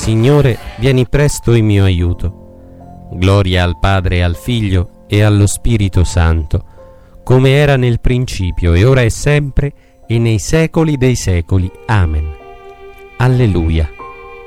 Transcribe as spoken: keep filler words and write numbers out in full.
Signore, vieni presto in mio aiuto. Gloria al Padre, al Figlio e allo Spirito Santo, come era nel principio, e ora e sempre, e nei secoli dei secoli. Amen. Alleluia.